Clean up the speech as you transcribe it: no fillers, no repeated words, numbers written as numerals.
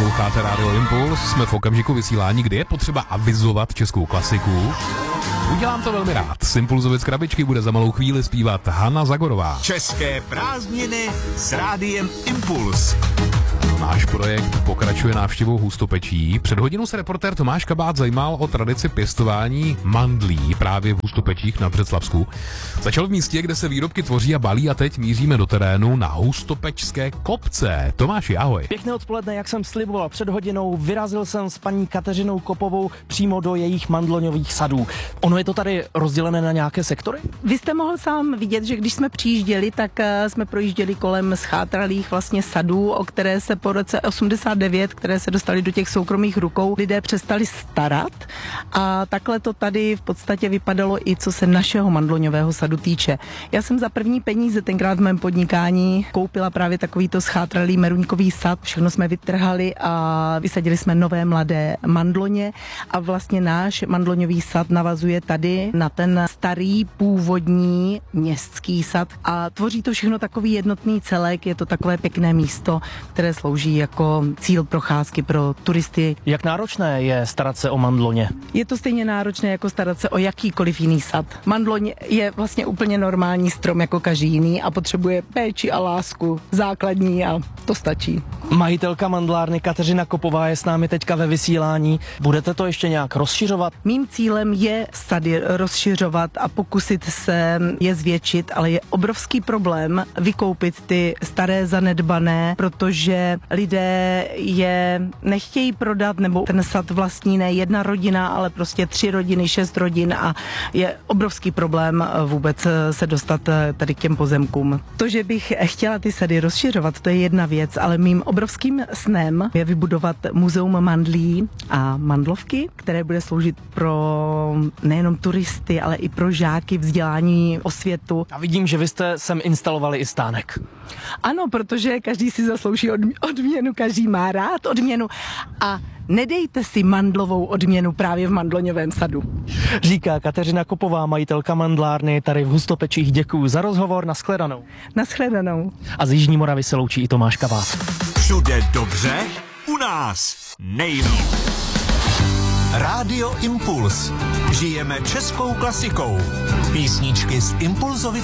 Posloucháte Radio Impuls, jsme v okamžiku vysílání, kdy je potřeba avizovat českou klasiku. Udělám to velmi rád. Z Impulzovic krabičky bude za malou chvíli zpívat Hana Zagorová. České prázdniny s Rádiem Impuls. Náš projekt pokračuje návštěvou Hustopečí. Před hodinou se reportér Tomáš Kabát zajímal o tradici pěstování mandlí právě v Hustopečích na Břeclavsku. Začal v místě, kde se výrobky tvoří a balí, a teď míříme do terénu na Hustopečské kopce. Tomáši, ahoj. Pěkné odpoledne, jak jsem sliboval před hodinou, vyrazil jsem s paní Kateřinou Kopovou přímo do jejich mandloňových sadů. Ono je to tady rozdělené na nějaké sektory? Vy jste mohl sám vidět, že když jsme přijížděli, tak jsme projížděli kolem schátralých vlastně sadů, o které se po roce 89, které se dostaly do těch soukromých rukou, lidé přestali starat, a takhle to tady v podstatě vypadalo i co se našeho mandloňového sadu týče. Já jsem za první peníze tenkrát v mém podnikání koupila právě takovýto schátralý meruňkový sad, všechno jsme vytrhali a vysadili jsme nové mladé mandloně a vlastně náš mandloňový sad navazuje tady na ten starý původní městský sad a tvoří to všechno takový jednotný celek, je to takové pěkné místo, které slouží jako cíl procházky pro turisty. Jak náročné je starat se o mandloně? Je to stejně náročné jako starat se o jakýkoliv jiný sad. Mandloň je vlastně úplně normální strom jako každý jiný a potřebuje péči a lásku základní a to stačí. Majitelka mandlárny Kateřina Kopová je s námi teďka ve vysílání. Budete to ještě nějak rozšiřovat? Mým cílem je sady rozšiřovat a pokusit se je zvětšit, ale je obrovský problém vykoupit ty staré zanedbané, protože lidé je nechtějí prodat, nebo ten sad vlastní ne jedna rodina, ale prostě 3 rodiny, 6 rodin a je obrovský problém vůbec se dostat tady k těm pozemkům. To, že bych chtěla ty sady rozšiřovat, to je jedna věc, ale mým obrovským snem je vybudovat muzeum mandlí a mandlovky, které bude sloužit pro nejenom turisty, ale i pro žáky, vzdělání, osvětu. A vidím, že vy jste sem instalovali i stánek. Ano, protože každý si zaslouží odměnu, každý má rád odměnu a nedejte si mandlovou odměnu právě v mandloňovém sadu. Říká Kateřina Kopová, majitelka mandlárny tady v Hustopečích. Děkuju za rozhovor, nashledanou. Nashledanou. A z Jižní Moravy se loučí i Tomáš Kabát. Všude dobře, u nás nejlíp. Rádio Impuls. Žijeme českou klasikou. Písničky z Impulzovic